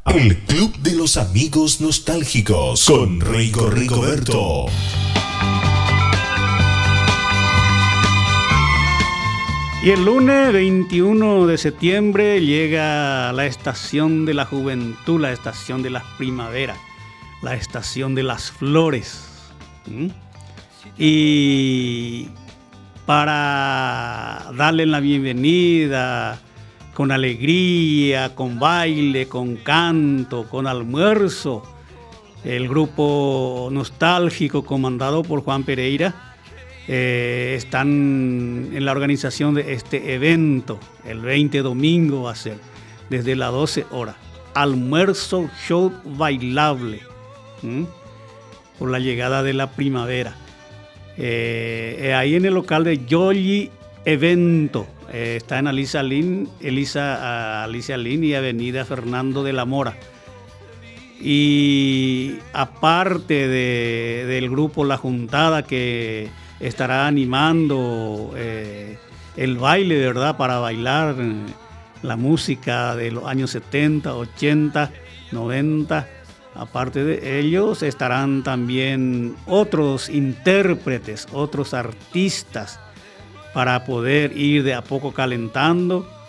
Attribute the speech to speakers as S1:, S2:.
S1: El Club de los Amigos Nostálgicos con Rigoberto.
S2: Y el lunes 21 de septiembre llega la estación de la juventud, la estación de las primaveras, la estación de las flores. Y para darle la bienvenida con alegría, con baile, con canto, con almuerzo, el grupo nostálgico comandado por Juan Pereira están en la organización de este evento. El 20 domingo va a ser, desde las 12 horas. Almuerzo, show bailable, por la llegada de la primavera. Ahí en el local de Yoli Evento. Está en Alicia Lin y Avenida Fernando de la Mora. Y aparte del grupo La Juntada, que estará animando el baile, ¿verdad? Para bailar la música de los años 70, 80, 90. Aparte de ellos estarán también otros intérpretes, otros artistas, para poder ir de a poco calentando